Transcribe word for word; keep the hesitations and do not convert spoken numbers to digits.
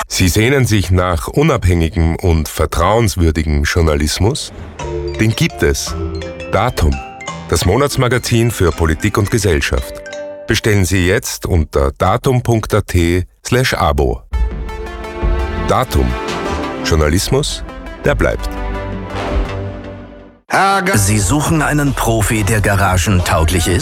Sie sehnen sich nach unabhängigem und vertrauenswürdigem Journalismus? Den gibt es. Datum, das Monatsmagazin für Politik und Gesellschaft. Bestellen Sie jetzt unter datum punkt at slash abo. Datum. Journalismus, der bleibt. Sie suchen einen Profi, der garagentauglich ist?